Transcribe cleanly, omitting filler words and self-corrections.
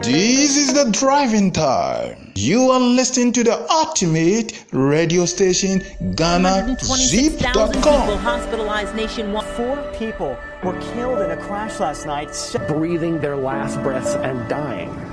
This is the driving time. You are listening to the ultimate radio station, GhanaZip.com. People hospitalized nationwide. 4 people were killed in a crash last night, breathing their last breaths and dying.